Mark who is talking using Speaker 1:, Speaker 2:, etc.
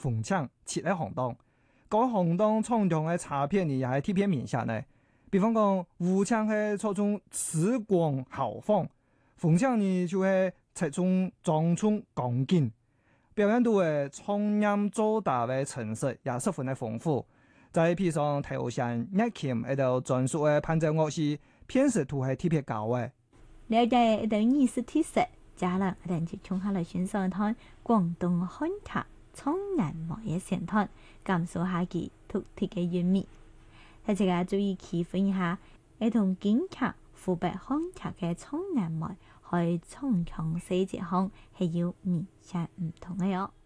Speaker 1: 逢搶設喺行當，嗰行當常用嘅插片呢，也係貼片面上呢。比方講，胡搶係錯種紫光豪放，逢搶呢就係切種莊重剛勁，表現到嘅蒼艷做大嘅程式也十分嘅豐富。在譬如上頭上一鉗喺度專屬嘅伴奏樂器，片時圖係特別高嘅。
Speaker 2: 了解一段意思特色，家人一定就衝下來欣賞睇廣東漢卡蒼眼舞嘅現場，感受下佢獨特嘅韻味。大家注意區分一下，兒童京劇、湖北漢劇嘅蒼眼舞，喺唱腔細節上係有明顯唔同嘅喲。